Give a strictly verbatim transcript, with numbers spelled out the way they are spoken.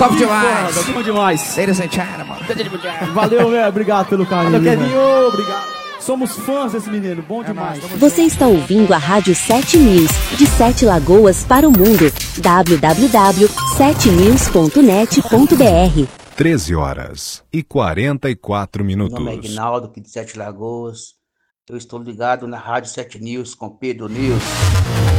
top demais. Foda, bom demais. Ladies and gentlemen. Valeu, velho. Obrigado pelo carinho. Valeu, velho. Kevinho. Obrigado. Somos fãs desse menino. Bom demais. Você está ouvindo a Rádio sete News, de Sete Lagoas para o mundo. w w w ponto sete news ponto net ponto b r. treze horas e quarenta e quatro minutos. Meu nome é Ignaldo, aqui de Sete Lagoas. Eu estou ligado na Rádio sete News com Pedro News.